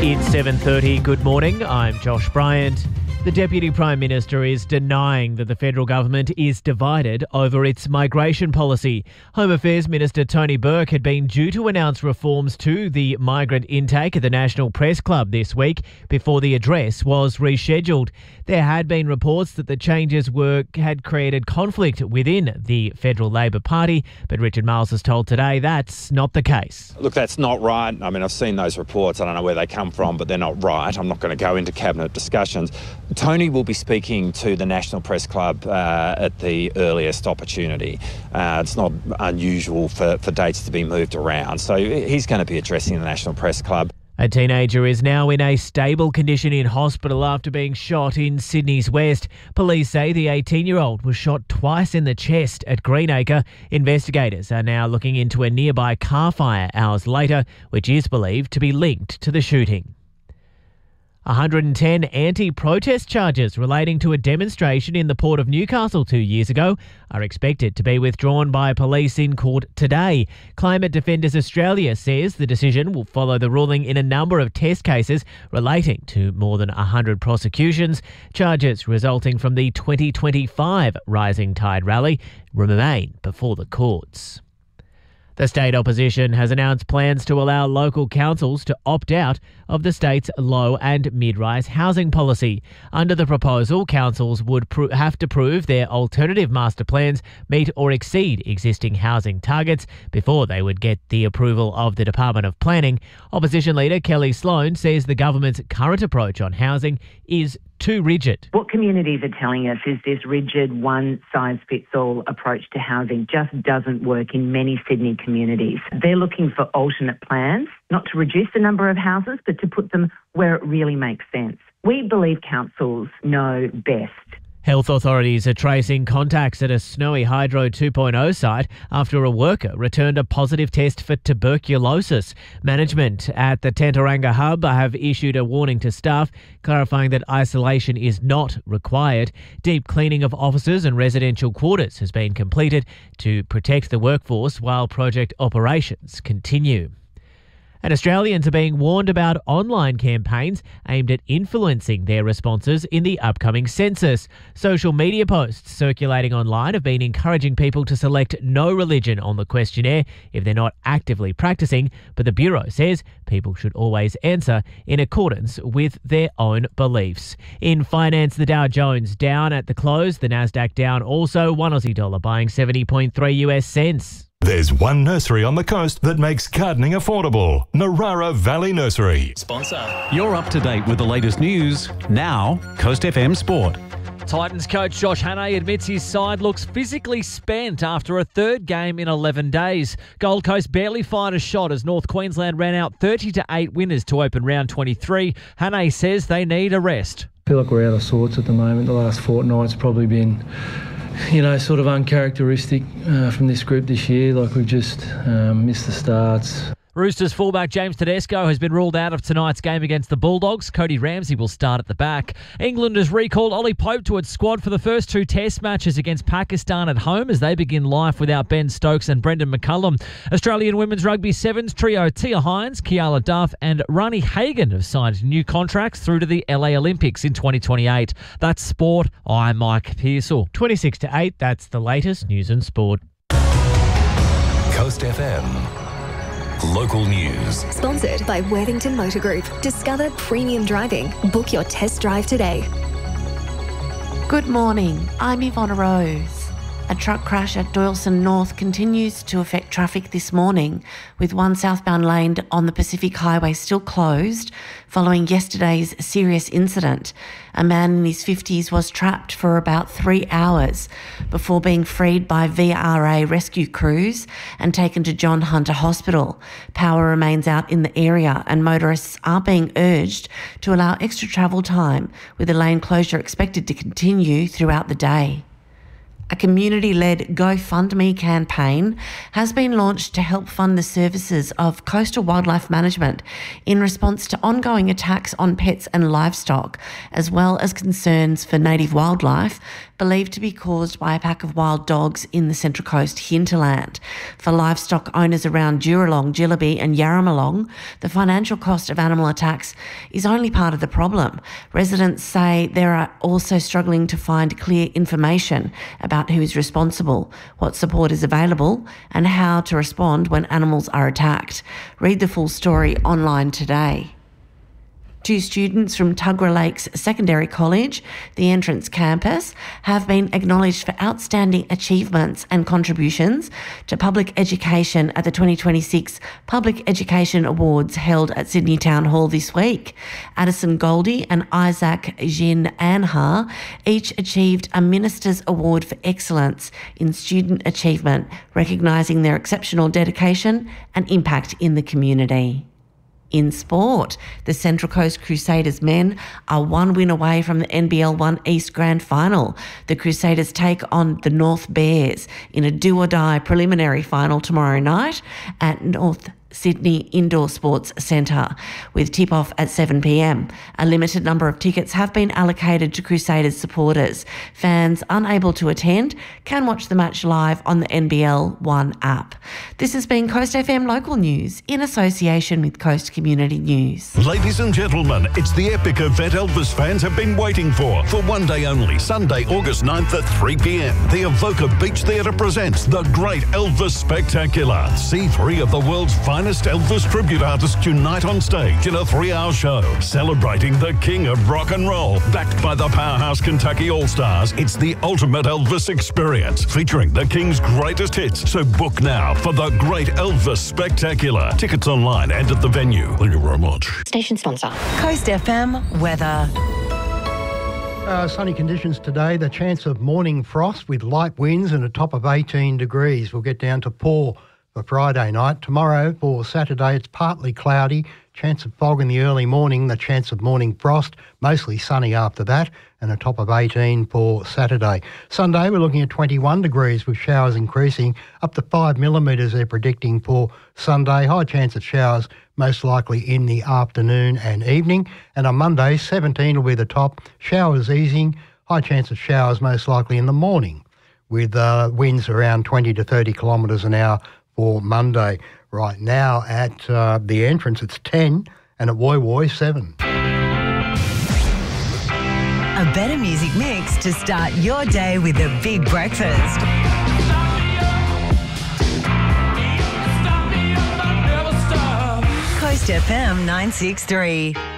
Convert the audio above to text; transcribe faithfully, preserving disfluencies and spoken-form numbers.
It's seven thirty. Good morning. I'm Josh Bryant. The Deputy Prime Minister is denying that the federal government is divided over its migration policy. Home Affairs Minister Tony Burke had been due to announce reforms to the migrant intake at the National Press Club this week before the address was rescheduled. There had been reports that the changes were had created conflict within the Federal Labor Party, but Richard Marles has told Today that's not the case. Look, that's not right. I mean, I've seen those reports. I don't know where they come from, but they're not right. I'm not going to go into cabinet discussions. Tony will be speaking to the National Press Club uh, at the earliest opportunity. Uh, it's not unusual for, for dates to be moved around. So he's going to be addressing the National Press Club. A teenager is now in a stable condition in hospital after being shot in Sydney's West. Police say the eighteen-year-old was shot twice in the chest at Greenacre. Investigators are now looking into a nearby car fire hours later, which is believed to be linked to the shooting. one hundred ten anti-protest charges relating to a demonstration in the Port of Newcastle two years ago are expected to be withdrawn by police in court today. Climate Defenders Australia says the decision will follow the ruling in a number of test cases relating to more than one hundred prosecutions. Charges resulting from the twenty twenty-five Rising Tide rally remain before the courts. The state opposition has announced plans to allow local councils to opt out of the state's low and mid-rise housing policy. Under the proposal, councils would pro- have to prove their alternative master plans meet or exceed existing housing targets before they would get the approval of the Department of Planning. Opposition leader Kelly Sloan says the government's current approach on housing is too rigid. What communities are telling us is this rigid one-size-fits-all approach to housing just doesn't work in many Sydney communities. They're looking for alternate plans, not to reduce the number of houses, but to put them where it really makes sense. We believe councils know best. Health authorities are tracing contacts at a Snowy Hydro two point oh site after a worker returned a positive test for tuberculosis. Management at the Tenteranga hub have issued a warning to staff, clarifying that isolation is not required. Deep cleaning of offices and residential quarters has been completed to protect the workforce while project operations continue. And Australians are being warned about online campaigns aimed at influencing their responses in the upcoming census. Social media posts circulating online have been encouraging people to select no religion on the questionnaire if they're not actively practicing, but the Bureau says people should always answer in accordance with their own beliefs. In finance, the Dow Jones down at the close, the Nasdaq down also, one Aussie dollar buying seventy point three US cents. There's one nursery on the coast that makes gardening affordable. Narara Valley Nursery. Sponsor. You're up to date with the latest news. Now, Coast F M Sport. Titans coach Josh Hannay admits his side looks physically spent after a third game in eleven days. Gold Coast barely fired a shot as North Queensland ran out thirty to eight winners to open round twenty-three. Hannay says they need a rest. I feel like we're out of sorts at the moment. The last fortnight's probably been, you know, sort of uncharacteristic uh, from this group this year. Like we've just um, missed the starts. Roosters fullback James Tedesco has been ruled out of tonight's game against the Bulldogs. Cody Ramsey will start at the back. England has recalled Ollie Pope to its squad for the first two test matches against Pakistan at home as they begin life without Ben Stokes and Brendan McCullum. Australian Women's Rugby Sevens trio Tia Hines, Kiala Duff and Rani Hagan have signed new contracts through to the L A Olympics in twenty twenty-eight. That's sport. I'm Mike Pearsall. twenty-six to eight, that's the latest news and sport. Coast F M. Local news. Sponsored by Worthington Motor Group. Discover premium driving. Book your test drive today. Good morning. I'm Yvonne Rose. A truck crash at Doyleson North continues to affect traffic this morning, with one southbound lane on the Pacific Highway still closed following yesterday's serious incident. A man in his fifties was trapped for about three hours before being freed by V R A rescue crews and taken to John Hunter Hospital. Power remains out in the area and motorists are being urged to allow extra travel time, with the lane closure expected to continue throughout the day. A community-led GoFundMe campaign has been launched to help fund the services of coastal wildlife management in response to ongoing attacks on pets and livestock, as well as concerns for native wildlife, believed to be caused by a pack of wild dogs in the Central Coast hinterland. For livestock owners around Duralong, Jillaby and Yarramalong, the financial cost of animal attacks is only part of the problem. Residents say they are also struggling to find clear information about who is responsible, what support is available, and how to respond when animals are attacked. Read the full story online today. Two students from Tuggerah Lakes Secondary College, the Entrance campus, have been acknowledged for outstanding achievements and contributions to public education at the twenty twenty-six Public Education Awards held at Sydney Town Hall this week. Addison Goldie and Isaac Jin Anha each achieved a Minister's Award for Excellence in Student Achievement, recognising their exceptional dedication and impact in the community. In sport, the Central Coast Crusaders men are one win away from the N B L One East Grand Final. The Crusaders take on the North Bears in a do-or-die preliminary final tomorrow night at North Sydney Indoor Sports Centre, with tip-off at seven p m. A limited number of tickets have been allocated to Crusaders supporters. Fans unable to attend can watch the match live on the N B L One app. This has been Coast F M Local News in association with Coast Community News. Ladies and gentlemen, it's the epic event Elvis fans have been waiting for. For one day only, Sunday, August ninth at three p m. The Evoca Beach Theatre presents the Great Elvis Spectacular. See three of the world's finest Elvis tribute artists unite on stage in a three-hour show celebrating the king of rock and roll. Backed by the powerhouse Kentucky All-Stars, it's the ultimate Elvis experience featuring the king's greatest hits. So book now for the Great Elvis Spectacular. Tickets online and at the venue. Thank you very much. Station sponsor. Coast F M weather. Uh, sunny conditions today, the chance of morning frost with light winds and a top of eighteen degrees. We'll get down to pour for Friday night. Tomorrow for Saturday, it's partly cloudy, chance of fog in the early morning, the chance of morning frost, mostly sunny after that, and a top of eighteen for Saturday. Sunday, we're looking at twenty-one degrees with showers increasing up to five millimetres they're predicting for Sunday. High chance of showers most likely in the afternoon and evening. And on Monday, seventeen will be the top, showers easing, high chance of showers most likely in the morning with uh, winds around twenty to thirty kilometres an hour for Monday. Right now at uh, the Entrance, it's ten, and at Woy Woy, seven. A better music mix to start your day with a big breakfast. Coast F M nine six three.